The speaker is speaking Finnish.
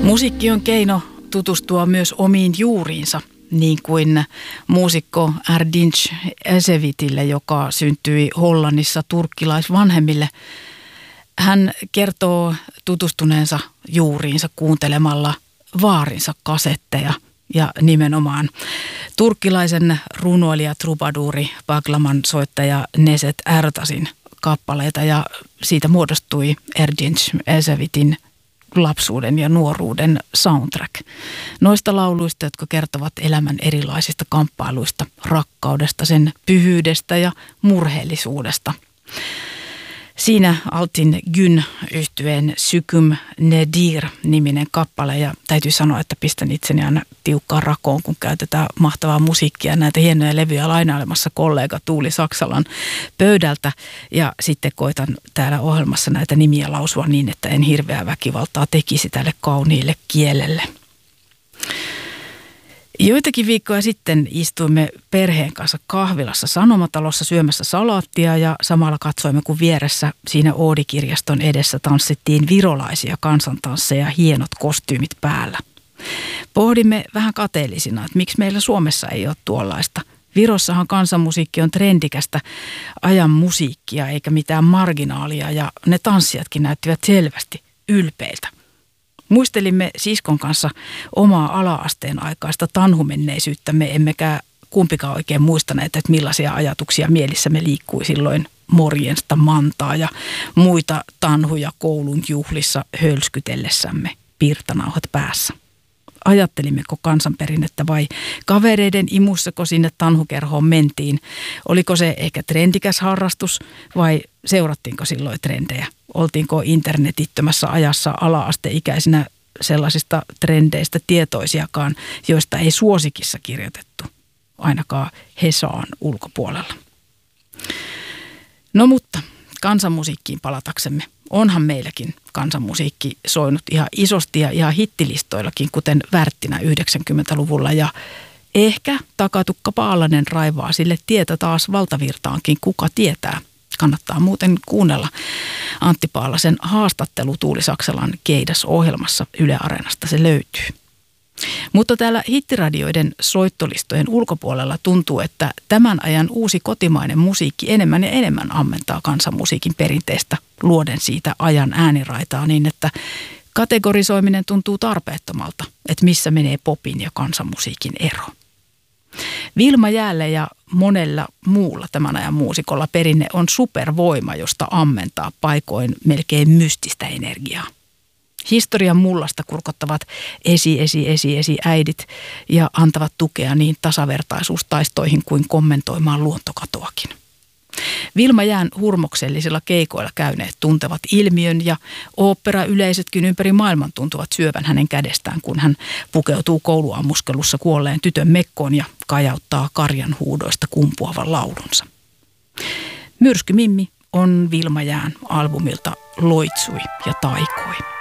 Musiikki on keino tutustua myös omiin juuriinsa, niin kuin muusikko Erdinç Ecevitille, joka syntyi Hollannissa turkkilaisvanhemmille. Hän kertoo tutustuneensa juuriinsa kuuntelemalla vaarinsa kasetteja ja nimenomaan turkkilaisen runoilija, trubaduuri, baklaman soittaja Neset Ertasin kappaleita, ja siitä muodostui Erdinç Ecevitin lapsuuden ja nuoruuden soundtrack. Noista lauluista, jotka kertovat elämän erilaisista kamppailuista, rakkaudesta, sen pyhyydestä ja murheellisuudesta. Siinä Altin Gün -yhtyeen Syküm Nedir-niminen kappale, ja täytyy sanoa, että pistän itseni aina tiukkaan rakoon, kun käytetään mahtavaa musiikkia, näitä hienoja levyjä lainailemassa kollega Tuuli Saksalan pöydältä, ja sitten koitan täällä ohjelmassa näitä nimiä lausua niin, että en hirveää väkivaltaa tekisi tälle kauniille kielelle. Joitakin viikkoja sitten istuimme perheen kanssa kahvilassa Sanomatalossa syömässä salaattia, ja samalla katsoimme, kun vieressä siinä Oodi-kirjaston edessä tanssittiin virolaisia kansantansseja, hienot kostyymit päällä. Pohdimme vähän kateellisina, että miksi meillä Suomessa ei ole tuollaista. Virossahan kansanmusiikki on trendikästä ajan musiikkia eikä mitään marginaalia, ja ne tanssijatkin näyttivät selvästi ylpeiltä. Muistelimme siskon kanssa omaa ala-asteen aikaista tanhumenneisyyttämme, emmekä kumpikaan oikein muistaneet, että millaisia ajatuksia mielissämme liikkui silloin morjensta, mantaa ja muita tanhuja koulun juhlissa hölskytellessämme pirtanauhat päässä. Ajattelimmeko kansanperinnettä vai kavereiden imussako sinne tanhukerhoon mentiin? Oliko se ehkä trendikäs harrastus vai seurattiinko silloin trendejä? Oltiinko internetittömässä ajassa ala-asteikäisinä sellaisista trendeistä tietoisiakaan, joista ei suosikissa kirjoitettu, ainakaan Hesaan ulkopuolella? No mutta kansanmusiikkiin palataksemme. Onhan meilläkin kansanmusiikki soinut ihan isosti ja ihan hittilistoillakin, kuten Värttinä 90-luvulla, ja ehkä Takatukka Paalanen raivaa sille tietä taas valtavirtaankin, kuka tietää. Kannattaa muuten kuunnella Antti Paalasen haastattelu Tuuli Saksalan Keidas-ohjelmassa Yle Areenasta, se löytyy. Mutta täällä hittiradioiden soittolistojen ulkopuolella tuntuu, että tämän ajan uusi kotimainen musiikki enemmän ja enemmän ammentaa kansanmusiikin perinteestä, luoden siitä ajan ääniraitaa niin, että kategorisoiminen tuntuu tarpeettomalta, että missä menee popin ja kansanmusiikin ero. Vilma Jäälle ja monella muulla tämän ajan muusikolla perinne on supervoima, josta ammentaa paikoin melkein mystistä energiaa. Historian mullasta kurkottavat esi-äidit ja antavat tukea niin tasavertaisuustaistoihin kuin kommentoimaan luontokatoakin. Vilma Jään hurmoksellisilla keikoilla käyneet tuntevat ilmiön, ja oopperayleisötkin ympäri maailman tuntuvat syövän hänen kädestään, kun hän pukeutuu kouluammuskelussa kuolleen tytön mekkoon ja kajauttaa karjan huudoista kumpuavan laulunsa. Myrsky Mimmi on Vilma Jään albumilta Loitsui ja taikoi.